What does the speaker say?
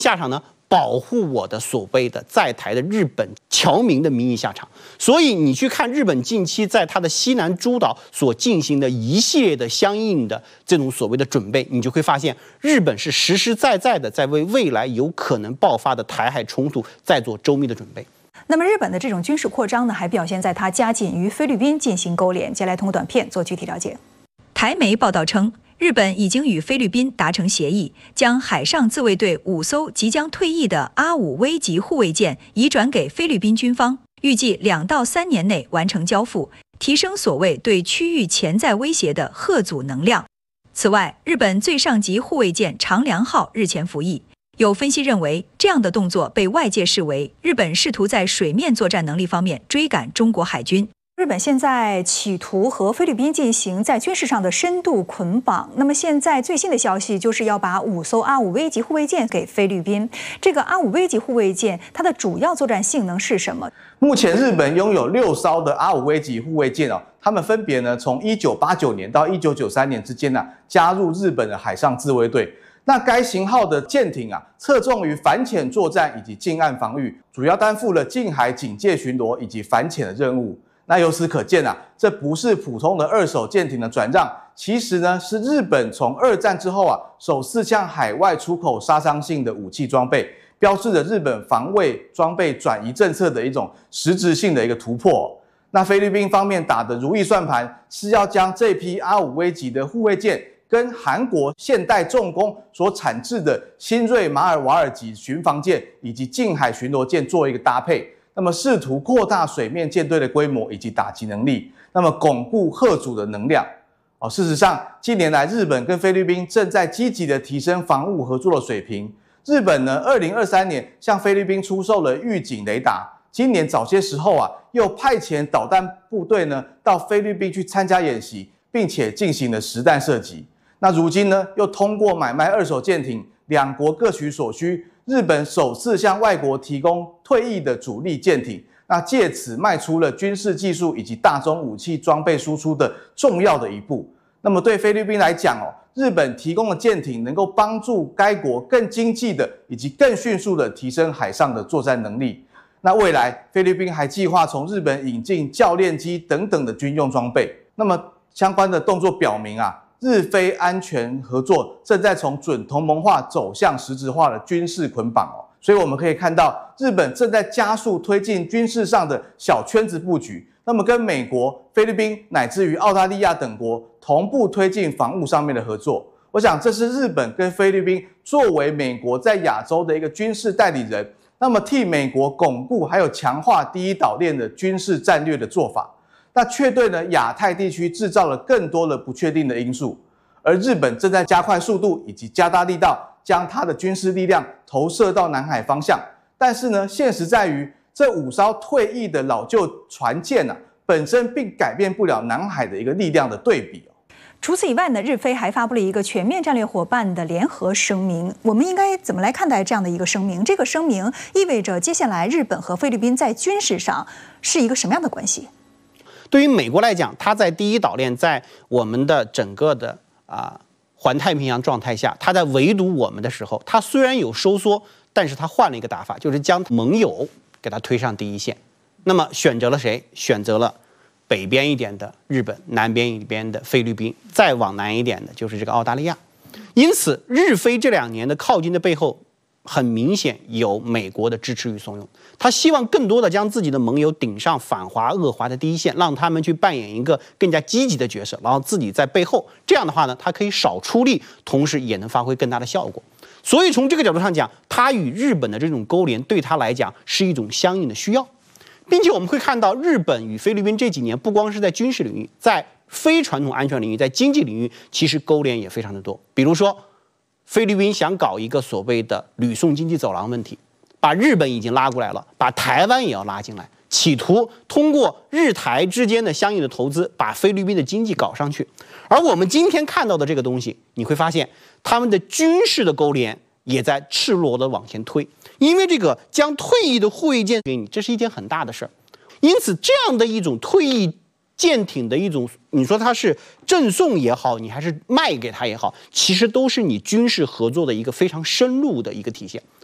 下场呢？保护我的所谓的在台的日本侨民的名义下场。所以你去看日本近期在它的西南诸岛所进行的一系列的相应的这种所谓的准备，你就会发现日本是实实在在的在为未来有可能爆发的台海冲突在做周密的准备。 那么日本的这种军事扩张呢，还表现在它加紧与菲律宾进行勾连。接下来通过短片做具体了解。 台媒报道称，日本已经与菲律宾达成协议，将海上自卫队5艘即将退役的A5V级护卫舰移转给菲律宾军方，预计2到3年内完成交付，提升所谓对区域潜在威胁的吓阻能量。此外，日本最上级护卫舰长良号日前服役。有分析认为，这样的动作被外界视为日本试图在水面作战能力方面追赶中国海军。 日本现在企图和菲律宾进行在军事上的深度捆绑。那么现在最新的消息就是要把5艘A5V级护卫舰给菲律宾。这个A5V级护卫舰它的主要作战性能是什么？ 目前日本拥有6艘的A5V级护卫舰哦，他们分别呢从1989年到1993年之间加入日本的海上自卫队。那该型号的舰艇侧重于反潜作战以及近岸防御，主要担负了近海警戒巡逻以及反潜的任务。那由此可见这不是普通的2手舰艇的转让，其实呢是日本从2战之后首次向海外出口杀伤性的武器装备，标志着日本防卫装备转移政策的一种实质性的一个突破。那菲律宾方面打的如意算盘是要将这批A5V级的护卫舰跟韩国现代重工所产制的新锐马尔瓦尔级巡防舰以及近海巡逻舰做一个搭配。那么试图扩大水面舰队的规模以及打击能力，那么巩固吓阻的能量。事实上，近年来日本跟菲律宾正在积极的提升防务合作的水平。日本呢，2023年向菲律宾出售了预警雷达，今年早些时候又派遣导弹部队呢到菲律宾去参加演习，并且进行了实弹射击。那如今呢，又通过买卖2手舰艇，两国各取所需。日本首次向外国提供退役的主力舰艇，那借此迈出了军事技术以及大宗武器装备输出的重要的一步。那么对菲律宾来讲日本提供的舰艇能够帮助该国更经济的以及更迅速的提升海上的作战能力。那未来菲律宾还计划从日本引进教练机等等的军用装备。那么相关的动作表明日菲安全合作正在从准同盟化走向实质化的军事捆绑所以我们可以看到，日本正在加速推进军事上的小圈子布局，那么跟美国、菲律宾乃至于澳大利亚等国同步推进防务上面的合作。我想这是日本跟菲律宾作为美国在亚洲的一个军事代理人，那么替美国巩固还有强化第一岛链的军事战略的做法。那却对亚太地区制造了更多的不确定的因素，而日本正在加快速度以及加大力道，将它的军事力量投射到南海方向。但是呢，现实在于这5艘退役的老旧船舰本身并改变不了南海的一个力量的对比。 除此以外呢，日菲还发布了一个全面战略伙伴的联合声明。我们应该怎么来看待这样的一个声明？这个声明意味着接下来日本和菲律宾在军事上是一个什么样的关系？ 对于美国来讲，它在第一岛链，在我们的整个的环太平洋状态下，它在围堵我们的时候，它虽然有收缩，但是它换了一个打法，就是将盟友给它推上第一线。那么选择了谁？选择了北边一点的日本，南边一边的菲律宾，再往南一点的就是这个澳大利亚。因此，日菲这2年的靠近的背后，很明显有美国的支持与怂恿。他希望更多的将自己的盟友顶上反华恶华的第一线，让他们去扮演一个更加积极的角色，然后自己在背后，这样的话呢，他可以少出力，同时也能发挥更大的效果。所以从这个角度上讲，他与日本的这种勾连对他来讲是一种相应的需要，并且我们会看到日本与菲律宾这几年不光是在军事领域，在非传统安全领域，在经济领域，其实勾连也非常的多。比如说，菲律宾想搞一个所谓的吕宋经济走廊问题，把日本已经拉过来了，把台湾也要拉进来，企图通过日台之间的相应的投资，把菲律宾的经济搞上去。而我们今天看到的这个东西，你会发现他们的军事的勾连也在赤裸的往前推，因为这个将退役的护卫舰给你，这是一件很大的事儿。因此，这样的一种退役舰艇的一种，你说它是赠送也好，你还是卖给他也好，其实都是你军事合作的一个非常深入的一个体现。